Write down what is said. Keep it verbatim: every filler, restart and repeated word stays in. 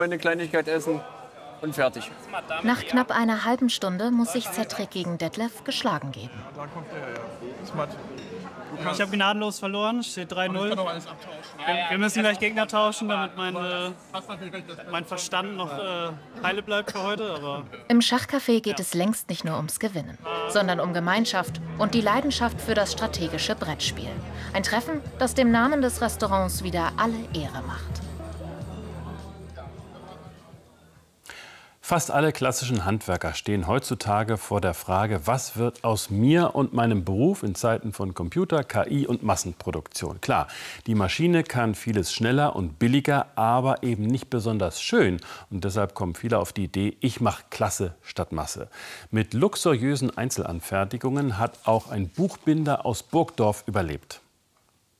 Eine Kleinigkeit essen und fertig. Nach knapp einer halben Stunde muss sich Cedric gegen Detlef geschlagen geben. Da kommt der her. Smat. Ich habe gnadenlos verloren, steht drei null. Wir, wir müssen gleich Gegner tauschen, damit mein, äh, mein Verstand noch äh, heile bleibt für heute. Aber Im Schachcafé geht es längst nicht nur ums Gewinnen, sondern um Gemeinschaft und die Leidenschaft für das strategische Brettspiel. Ein Treffen, das dem Namen des Restaurants wieder alle Ehre macht. Fast alle klassischen Handwerker stehen heutzutage vor der Frage, was wird aus mir und meinem Beruf in Zeiten von Computer, K I und Massenproduktion. Klar, die Maschine kann vieles schneller und billiger, aber eben nicht besonders schön. Und deshalb kommen viele auf die Idee, ich mache Klasse statt Masse. Mit luxuriösen Einzelanfertigungen hat auch ein Buchbinder aus Burgdorf überlebt.